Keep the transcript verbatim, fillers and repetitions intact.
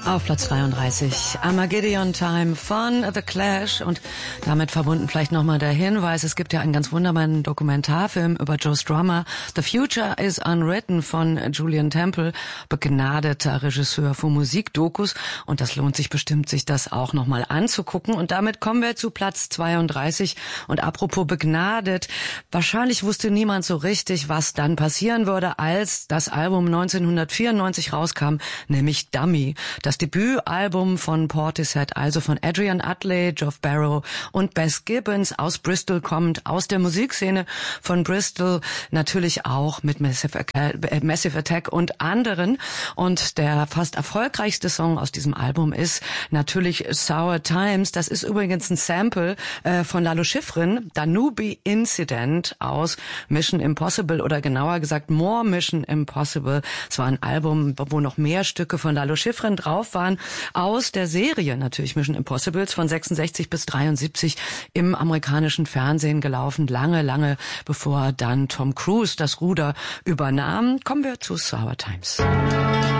Auf Platz dreiunddreißig, Armageddon Time von The Clash und damit verbunden vielleicht nochmal der Hinweis, es gibt ja einen ganz wunderbaren Dokumentarfilm über Joe Strummer, The Future is Unwritten von Julian Temple, begnadeter Regisseur für Musikdokus und das lohnt sich bestimmt, sich das auch nochmal anzugucken und damit kommen wir zu Platz zweiunddreißig und apropos begnadet, wahrscheinlich wusste niemand so richtig, was dann passieren würde, als das Album neunzehnhundertvierundneunzig rauskam, nämlich Dummy. Das Debütalbum von Portishead, also von Adrian Utley, Geoff Barrow und Bess Gibbons aus Bristol, kommt aus der Musikszene von Bristol, natürlich auch mit Massive Attack, Massive Attack und anderen. Und der fast erfolgreichste Song aus diesem Album ist natürlich Sour Times. Das ist übrigens ein Sample äh, von Lalo Schifrin, Danube Incident aus Mission Impossible oder genauer gesagt More Mission Impossible. Es war ein Album, wo noch mehr Stücke von Lalo Schifrin drauf waren, aus der Serie natürlich Mission Impossibles von sechsundsechzig bis dreiundsiebzig im amerikanischen Fernsehen gelaufen, lange, lange bevor dann Tom Cruise das Ruder übernahm. Kommen wir zu Sour Times.